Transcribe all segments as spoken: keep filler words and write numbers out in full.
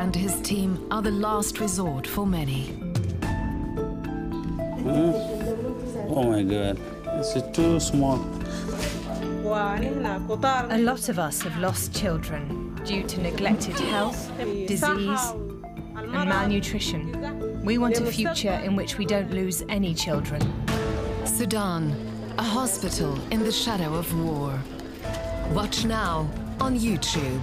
and his team are the last resort for many. Mm. Oh my God, this is too small. A lot of us have lost children due to neglected health, disease and malnutrition. We want a future in which we don't lose any children. Sudan, a hospital in the shadow of war. Watch now on YouTube.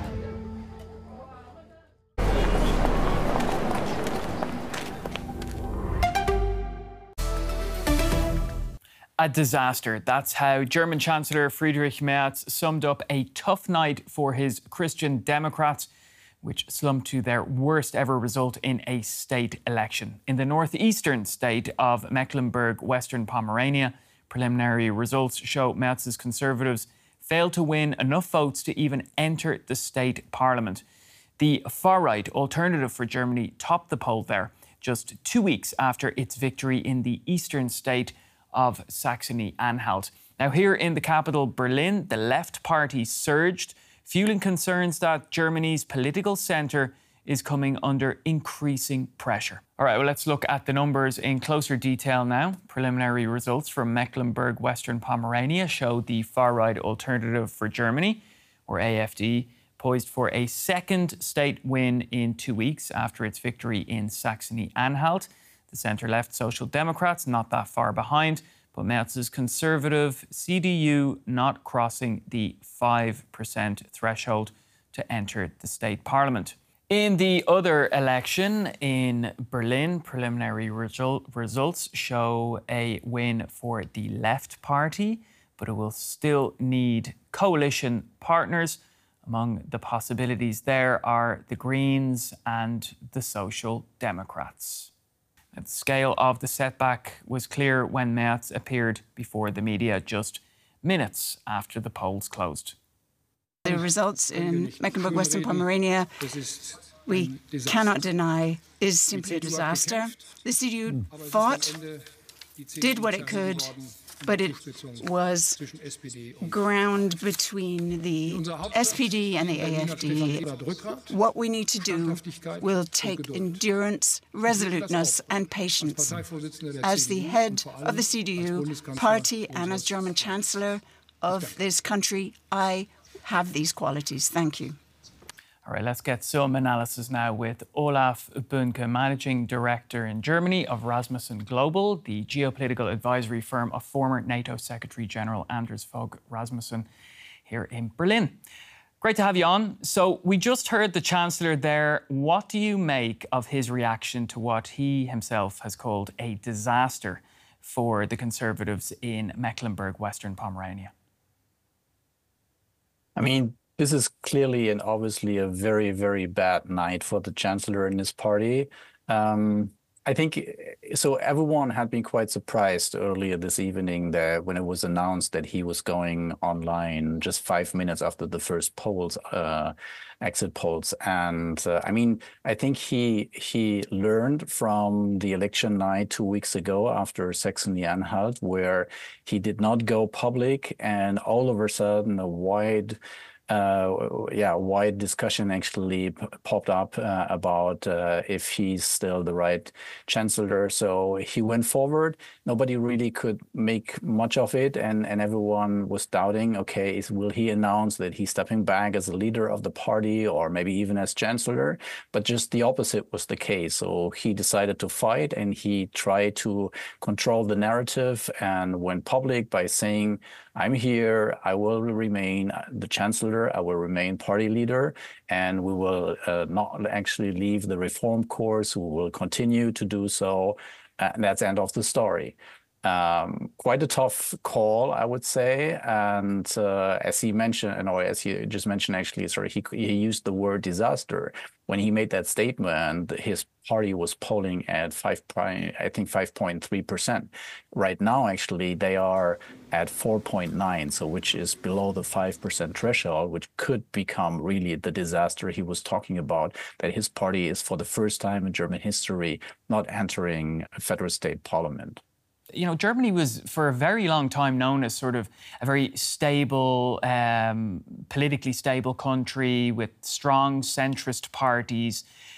A disaster. That's how German Chancellor Friedrich Merz summed up a tough night for his Christian Democrats, which slumped to their worst ever result in a state election. In the northeastern state of Mecklenburg-Western Pomerania, preliminary results show Merz's Conservatives failed to win enough votes to even enter the state parliament. The far-right Alternative for Germany topped the poll there, just two weeks after its victory in the eastern state of Saxony-Anhalt. Now, here in the capital, Berlin, the left party surged, fueling concerns that Germany's political centre is coming under increasing pressure. All right, well, let's look at the numbers in closer detail now. Preliminary results from Mecklenburg-Western Pomerania show the far-right Alternative for Germany, or A F D, poised for a second state win in two weeks after its victory in Saxony-Anhalt. The centre-left Social Democrats not that far behind, but Merz's Conservative C D U not crossing the five percent threshold to enter the state parliament. In the other election in Berlin, preliminary result, results show a win for the left party, but it will still need coalition partners. Among the possibilities there are the Greens and the Social Democrats. The scale of the setback was clear when Merz appeared before the media just minutes after the polls closed. The results in Mecklenburg-Western Pomerania, we cannot deny, is simply a disaster. The C D U fought, did what it could, but it was ground between the S P D and the A F D. What we need to do will take endurance, resoluteness and patience. As the head of the C D U party and as German Chancellor of this country, I have these qualities. Thank you. All right, let's get some analysis now with Olaf Böhnke, Managing Director in Germany of Rasmussen Global, the geopolitical advisory firm of former NATO Secretary General Anders Fogh Rasmussen here in Berlin. Great to have you on. So we just heard the Chancellor there. What do you make of his reaction to what he himself has called a disaster for the Conservatives in Mecklenburg-Western Pomerania? I mean, this is clearly and obviously a very, very bad night for the Chancellor and his party. Um, I think, so everyone had been quite surprised earlier this evening that when it was announced that he was going online just five minutes after the first polls, uh, exit polls. And uh, I mean, I think he he learned from the election night two weeks ago after Saxony-Anhalt, where he did not go public and all of a sudden a wide Uh, yeah, wide discussion actually p popped up uh, about uh, if he's still the right chancellor. So he went forward. Nobody really could make much of it, and and everyone was doubting. Okay, is, will he announce that he's stepping back as a leader of the party, or maybe even as chancellor? But just the opposite was the case. So he decided to fight, and he tried to control the narrative and went public by saying, I'm here, I will remain the chancellor, I will remain party leader, and we will uh, not actually leave the reform course, we will continue to do so, uh, and that's the end of the story. Um, quite a tough call, I would say, and uh, as he mentioned, or as he just mentioned, actually, sorry, he, he used the word disaster. When he made that statement, his party was polling at five, I think five point three percent. Right now, actually, they are at four point nine, so which is below the five percent threshold, which could become really the disaster he was talking about, that his party is for the first time in German history not entering a federal state parliament. You know, Germany was for a very long time known as sort of a very stable, um, politically stable country with strong centrist parties.